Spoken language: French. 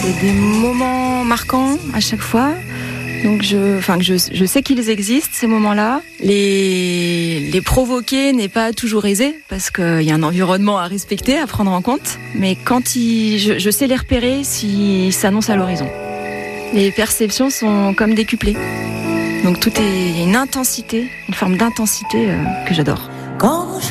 C'est des moments marquants à chaque fois. Donc je sais qu'ils existent, ces moments-là. Les provoquer n'est pas toujours aisé parce qu'il y a un environnement à respecter, à prendre en compte. Mais quand je sais les repérer s'ils s'annoncent à l'horizon. Les perceptions sont comme décuplées. Donc il y a une intensité, une forme d'intensité que j'adore.